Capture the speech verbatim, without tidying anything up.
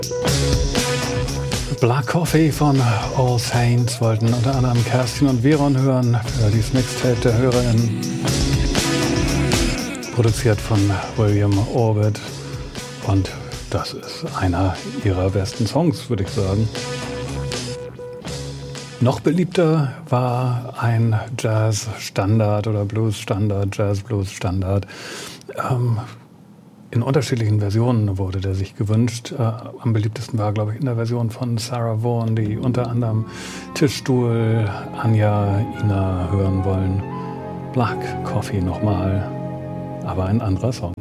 Black Coffee von All Saints wollten unter anderem Kerstin und Veron hören für dieses Mixtape der HörerInnen. Produziert von William Orbit. Und das ist einer ihrer besten Songs, würde ich sagen. Noch beliebter war ein Jazz-Standard oder Blues-Standard, Jazz-Blues-Standard. Ähm, In unterschiedlichen Versionen wurde der sich gewünscht. Äh, am beliebtesten war, glaube ich, in der Version von Sarah Vaughan, die unter anderem Tischstuhl, Anja, Ina hören wollen. Black Coffee nochmal, aber ein anderer Song.